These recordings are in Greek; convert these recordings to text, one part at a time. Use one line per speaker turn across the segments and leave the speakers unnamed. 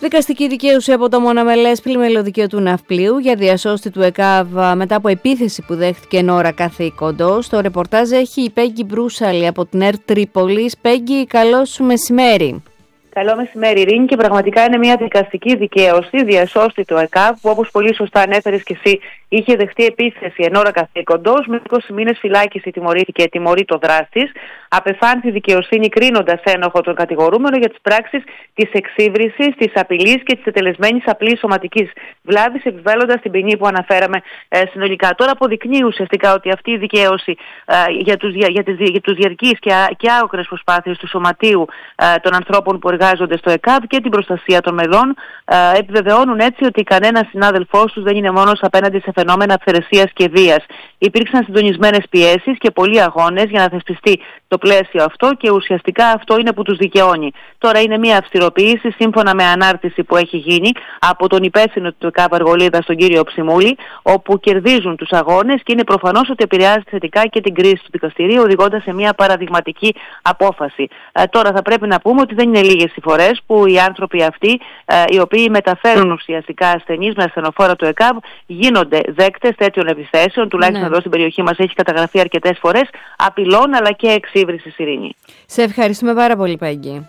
Δικαστική δικαίωση από το μοναμελές πλημελωδικείο του Ναυπλίου για διασώστη του ΕΚΑΒ μετά από επίθεση που δέχτηκε εν ώρα καθήκοντος. Το ρεπορτάζ έχει η Πέγγι Μπρούσαλη από την ΕΡΤ Τρίπολης. Πέγγι, καλό σου μεσημέρι.
Καλό μεσημέρι, Ειρήνη, και πραγματικά είναι μια δικαστική δικαίωση διασώστη του ΕΚΑΒ, που όπως πολύ σωστά ανέφερες και εσύ, είχε δεχτεί επίθεση εν ώρα καθήκοντος. Με 20 μήνες φυλάκιση τιμωρήθηκε, τιμωρεί το δράστης. Απεφάνθη δικαιοσύνη κρίνοντας ένοχο τον κατηγορούμενο για τις πράξεις της εξύβρισης, της απειλής και της ετελεσμένης απλής σωματικής βλάβης, επιβάλλοντας την ποινή που αναφέραμε συνολικά. Τώρα αποδεικνύει ουσιαστικά ότι αυτή η δικαίωση για τους διαρκείς και άοκρες προσπάθειες του σωματείου των ανθρώπων που εργάζονται στο ΕΚΑΒ και την προστασία των μελών επιβεβαιώνουν έτσι ότι κανένας συνάδελφός τους δεν είναι μόνος απέναντι σε φαινόμενα αυθαιρεσίας και βίας. Υπήρξαν συντονισμένες πιέσεις και πολλοί αγώνες για να θεσπιστεί το πλαίσιο αυτό και ουσιαστικά αυτό είναι που τους δικαιώνει. Τώρα είναι μια αυστηροποίηση σύμφωνα με ανάρτηση που έχει γίνει από τον υπεύθυνο του ΕΚΑΒ Αργολίδα, τον κύριο Ψιμούλη, όπου κερδίζουν τους αγώνες και είναι προφανώς ότι επηρεάζει θετικά και την κρίση του δικαστηρίου, οδηγώντας σε μια παραδειγματική απόφαση. Τώρα θα πρέπει να πούμε ότι δεν είναι λίγες οι φορές που οι άνθρωποι αυτοί, οι οποίοι μεταφέρουν ουσιαστικά ασθενείς με ασθενοφόρα του ΕΚΑΒ, γίνονται δέκτες τέτοιων επιθέσεων. Τουλάχιστον εδώ στην περιοχή μας έχει καταγραφεί αρκετές φορές απειλών αλλά και εξύβρισης, Ειρήνη.
Σε ευχαριστούμε πάρα πολύ, Πέγγι.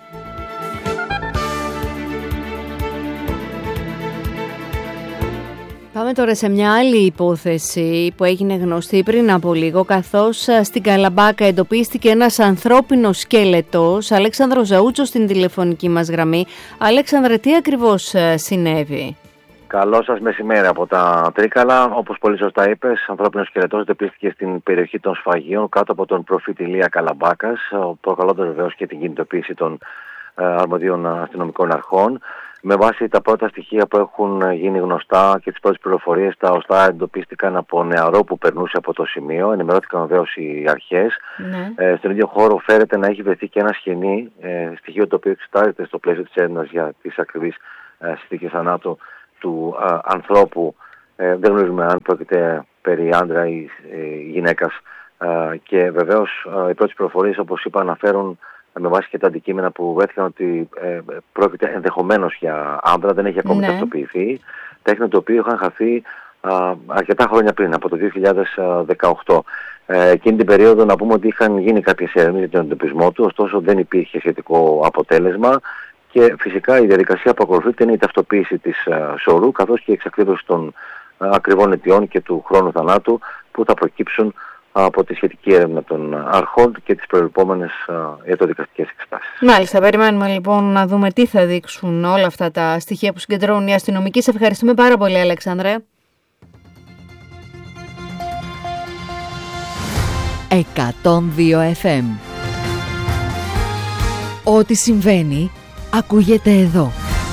Πάμε τώρα σε μια άλλη υπόθεση που έγινε γνωστή πριν από λίγο, καθώς στην Καλαμπάκα εντοπίστηκε ένας ανθρώπινος σκέλετος. Αλέξανδρος Ζαούτσος στην τηλεφωνική μας γραμμή. Αλέξανδρε, τι ακριβώς συνέβη?
Καλό σας μεσημέρι από τα Τρίκαλα. Όπως πολύ σωστά είπες, ανθρώπινος σκελετός εντοπίστηκε στην περιοχή των Σφαγείων κάτω από τον προφήτη Ηλία Καλαμπάκας, προκαλώντας βεβαίως και την κινητοποίηση των αρμοδίων αστυνομικών αρχών. Με βάση τα πρώτα στοιχεία που έχουν γίνει γνωστά και τις πρώτες πληροφορίες, τα οστά εντοπίστηκαν από νεαρό που περνούσε από το σημείο. Ενημερώθηκαν βεβαίως οι αρχές. Ναι. Στον ίδιο χώρο φέρεται να έχει βρεθεί και ένα σχοινί, στοιχείο το οποίο εξετάζεται στο πλαίσιο της έρευνας για τις ακριβείς συνθήκες θανάτου του ανθρώπου. Δεν γνωρίζουμε αν πρόκειται περί άντρα ή γυναίκας. Και βεβαίως οι πρώτες πληροφορίες, όπως είπα, αναφέρουν με βάση και τα αντικείμενα που βρέθηκαν ότι πρόκειται ενδεχομένως για άντρα, δεν έχει ακόμη ταυτοποιηθεί. Τέχνη το οποίο είχαν χαθεί αρκετά χρόνια πριν, από το 2018. Εκείνη την περίοδο να πούμε ότι είχαν γίνει κάποιες έρευνες για τον εντοπισμό του, ωστόσο δεν υπήρχε σχετικό αποτέλεσμα και φυσικά η διαδικασία που ακολουθείται είναι η ταυτοποίηση της σωρού, καθώς και η εξακρίβωση των ακριβών αιτιών και του χρόνου θανάτου που θα προκύψουν από τη σχετική έρευνα των αρχών και τις προηγούμενες ιατροδικαστικές εξετάσεις.
Μάλιστα, περιμένουμε λοιπόν να δούμε τι θα δείξουν όλα αυτά τα στοιχεία που συγκεντρώνουν οι αστυνομικοί. Σε ευχαριστούμε πάρα πολύ, Αλέξανδρε.
102 FM. Ό,τι συμβαίνει ακούγεται εδώ.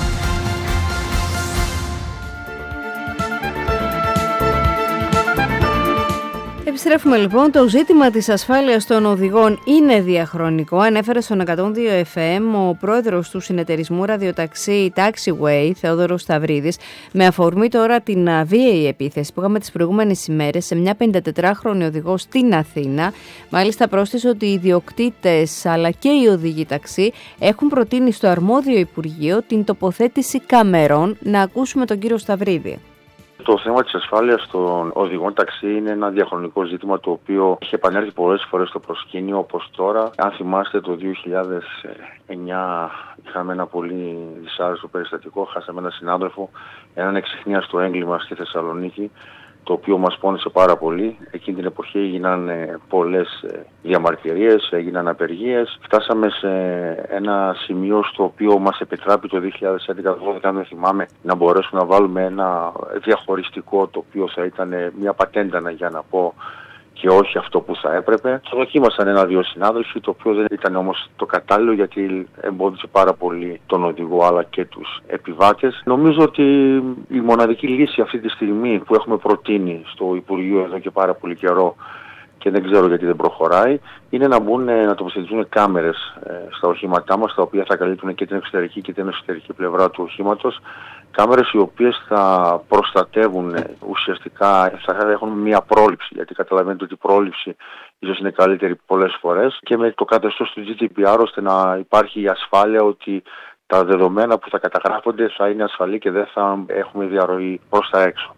Επιστρέφουμε λοιπόν. Το ζήτημα της ασφάλειας των οδηγών είναι διαχρονικό. Ανέφερε στον 102 FM ο πρόεδρος του συνεταιρισμού ραδιοταξί Taxiway, Θεόδωρος Σταυρίδης, με αφορμή τώρα την βίαιη επίθεση που είχαμε τις προηγούμενες ημέρες σε μια 54χρονη οδηγό στην Αθήνα. Μάλιστα πρόσθεσε ότι οι ιδιοκτήτες αλλά και οι οδηγοί ταξί έχουν προτείνει στο αρμόδιο Υπουργείο την τοποθέτηση καμερών. Να ακούσουμε τον κύριο Σταυρίδη.
Το θέμα της ασφάλειας των οδηγών ταξί είναι ένα διαχρονικό ζήτημα το οποίο είχε επανέλθει πολλές φορές στο προσκήνιο, όπως τώρα. Αν θυμάστε, το 2009 είχαμε ένα πολύ δυσάρεστο περιστατικό. Χάσαμε έναν συνάδελφο, έναν εξιχνίαστο έγκλημα στη Θεσσαλονίκη, το οποίο μας πόνεσε πάρα πολύ. Εκείνη την εποχή έγιναν πολλές διαμαρτυρίες, έγιναν απεργίες. Φτάσαμε σε ένα σημείο στο οποίο μας επιτράπει το 2011-2012, αν δεν θυμάμαι, να μπορέσουμε να βάλουμε ένα διαχωριστικό, το οποίο θα ήταν μια πατέντα, για να πω, και όχι αυτό που θα έπρεπε. Το δοκίμασαν ένα-δύο συνάδελφοι, το οποίο δεν ήταν όμως το κατάλληλο, γιατί εμπόδισε πάρα πολύ τον οδηγό αλλά και τους επιβάτες. Νομίζω ότι η μοναδική λύση αυτή τη στιγμή που έχουμε προτείνει στο Υπουργείο εδώ και πάρα πολύ καιρό, και δεν ξέρω γιατί δεν προχωράει, είναι να τοποθετηθούν κάμερες στα οχήματά μας, τα οποία θα καλύπτουν και την εξωτερική και την εσωτερική πλευρά του οχήματος. Κάμερες οι οποίες θα προστατεύουν ουσιαστικά, θα έχουν μια πρόληψη, γιατί καταλαβαίνετε ότι η πρόληψη ίσως είναι καλύτερη πολλές φορές, και με το καθεστώς του GDPR, ώστε να υπάρχει η ασφάλεια ότι τα δεδομένα που θα καταγράφονται θα είναι ασφαλή και δεν θα έχουμε διαρροή προς τα έξω.